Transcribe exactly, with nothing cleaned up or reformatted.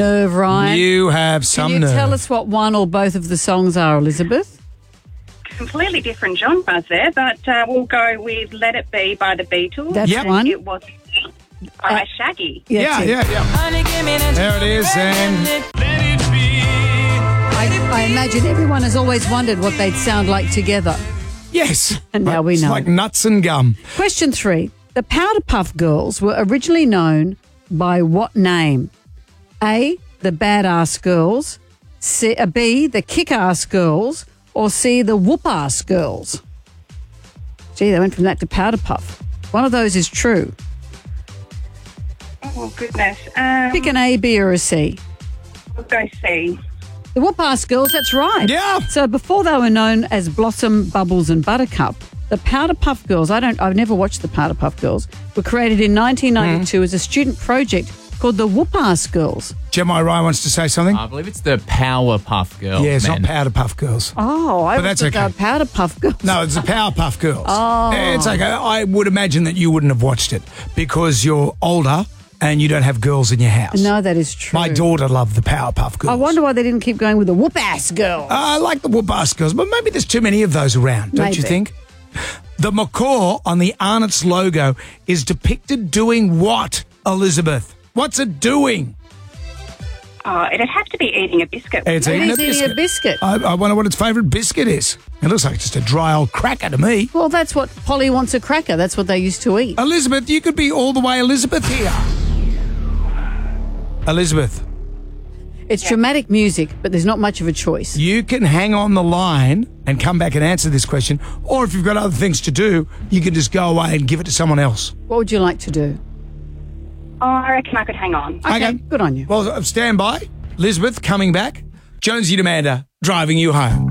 Nerve, Ryan. You have some Can you nerve. tell us what one or both of the songs are, Elizabeth? Completely different genres there, but uh, we'll go with Let It Be by the Beatles. That's Yep. one. It was by Shaggy. Yeah, Yeah, that's it. yeah, yeah. There it is, and I, I imagine everyone has always wondered what they'd sound like together. yes. And now we It's know. like nuts and gum. Question three. The Powder Puff Girls were originally known by what name? A, the Badass Girls, C, uh, B, the Kick-Ass Girls, or C, the Whoop-Ass Girls? Gee, they went from that to Powder Puff. One of those is true. Oh, goodness. Um, Pick an A, B, or a C. we'll go C. The Whoop-Ass Girls, that's right. Yeah. So before they were known as Blossom, Bubbles and Buttercup, the Powder Puff Girls, I don't, I've never watched the Powder Puff Girls, were created in nineteen ninety-two Mm. as a student project called the Whoop-Ass Girls. Gemini Ryan wants to say something. I believe it's the Powerpuff Girls. yeah, it's man. not Powder Puff Girls. Oh, I But was that's thought they okay. were Powder Puff Girls. No, it's the Powerpuff Girls. Oh. It's okay. I would imagine that you wouldn't have watched it because you're older and you don't have girls in your house. No, that is true. My daughter loved the Powerpuff Girls. I wonder why they didn't keep going with the Whoop-Ass Girl. I like the Whoop-Ass Girls, but maybe there's too many of those around, don't you Maybe. think? The macaw on the Arnott's logo is depicted doing what, Elizabeth? What's it doing? Oh, it'd have to be eating a biscuit. It's It eating is a eating biscuit. a biscuit. I, I wonder what its favourite biscuit is. It looks like just a dry old cracker to me. Well, that's what Polly wants, a cracker. That's what they used to eat. Elizabeth, you could be all the way Elizabeth here. Elizabeth, It's dramatic music, but there's not much of a choice. you can hang on the line and come back and answer this question. Or if you've got other things to do, you can just go away and give it to someone else. What would you like to do? Oh, I reckon I could hang on. Okay, good on you. Well, stand by. Elizabeth coming back. Jonesy and Amanda driving you home.